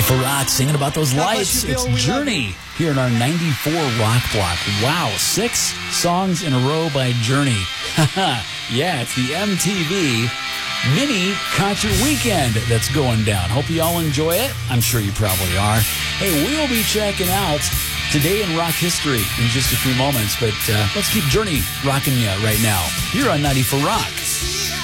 94 Rock, singing about those lights. It's Journey here in our 94 Rock Block. Wow, 6 songs in a row by Journey. Yeah, it's the MTV Mini Concert Weekend that's going down. Hope you all enjoy it. I'm sure you probably are. Hey, we will be checking out Today in Rock History in just a few moments, but let's keep Journey rocking you right now. You're on 94 Rock.